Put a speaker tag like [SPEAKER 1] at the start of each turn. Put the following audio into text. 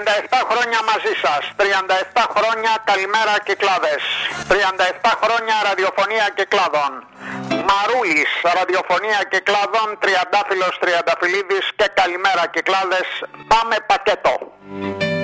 [SPEAKER 1] 37 χρόνια μαζί σας, 37 χρόνια καλημέρα Κυκλάδες, 37 χρόνια ραδιοφωνία Κυκλάδων. Μαρούλης, ραδιοφωνία Κυκλάδων, Τριαντάφυλλος Τριανταφυλλίδης και καλημέρα Κυκλάδες. Πάμε πακέτο.